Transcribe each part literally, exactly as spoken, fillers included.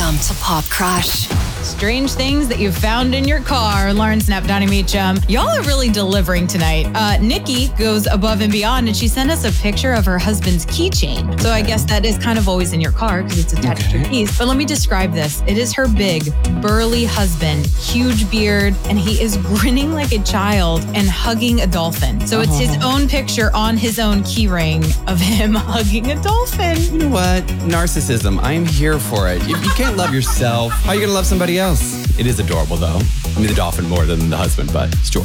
Welcome to Pop Crush. Strange things that you found in your car. Lauren Snap, Donnie Meacham. Y'all are really delivering tonight. Uh, Nikki goes above and beyond, and she sent us a picture of her husband's keychain. So I guess that is kind of always in your car because it's attached okay. to your keys. But let me describe this. It is her big, burly husband, huge beard, and he is grinning like a child and hugging a dolphin. So it's oh. his own picture on his own keyring of him hugging a dolphin. You know what? Narcissism. I'm here for it. You, you can't love yourself. How are you going to love somebody else? It is adorable, though. I mean, the dolphin more than the husband, but sure.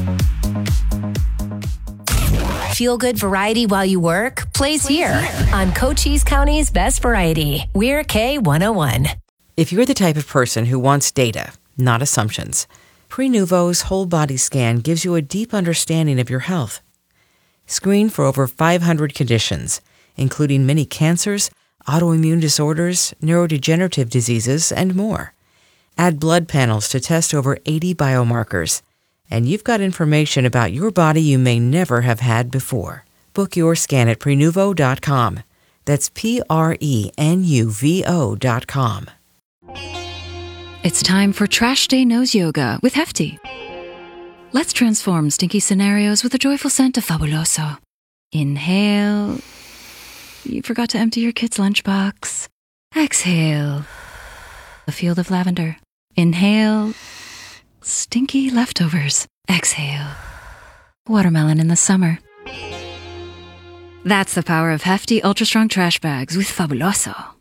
Feel good variety while you work? Plays here on Cochise County's Best Variety. We're K one oh one. If you're the type of person who wants data, not assumptions, Prenuvo's whole body scan gives you a deep understanding of your health. Screen for over five hundred conditions, including many cancers, autoimmune disorders, neurodegenerative diseases, and more. Add blood panels to test over eighty biomarkers, and you've got information about your body you may never have had before. Book your scan at Prenuvo dot com. That's P R E N U V O dot com. It's time for Trash Day Nose Yoga with Hefty. Let's transform stinky scenarios with a joyful scent of Fabuloso. Inhale. You forgot to empty your kid's lunchbox. Exhale. A field of lavender. Inhale. Stinky leftovers. Exhale. Watermelon in the summer. That's the power of Hefty Ultra Strong Trash Bags with Fabuloso.